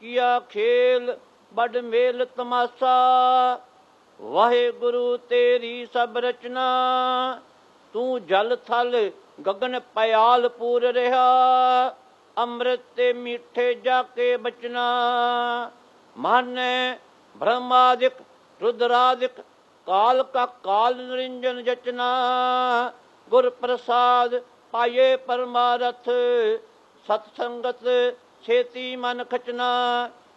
ਕੀਆ ਖੇਲ ਬੜ ਮੇਲ ਤਮਾਸਾ। ਵਾਹਿਗੁਰੂ ਤੇਰੀ ਸਭ ਰਚਨਾ, ਤੂੰ ਜਲ ਥਲ ਗਗਨ ਪਿਆਲ ਪੂਰ ਰਿਹਾ। ਅੰਮ੍ਰਿਤ ਤੇ ਮੀਠੇ ਜਾ ਕੇ ਬਚਨਾ, ਮਾਨੈ ਬ੍ਰਹਮਾਦਿਕ ਰੁਦਰਾਦਿਕ ਕਾਲ ਕਾ ਕਾਲ ਨਿਰੰਜਨ ਜਚਨਾ। ਗੁਰ ਪ੍ਰਸਾਦ ਪਾਈਏ ਪਰਮਾਰਥ, ਸਤ ਸੰਗਤ ਛੇਤੀ ਮਨ ਖਚਨਾ।